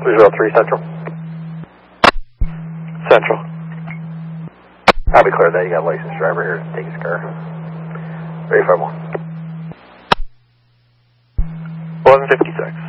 303 Central. Central. I'll be clear that you got a licensed driver here to take his car. Ready for 1. 1156.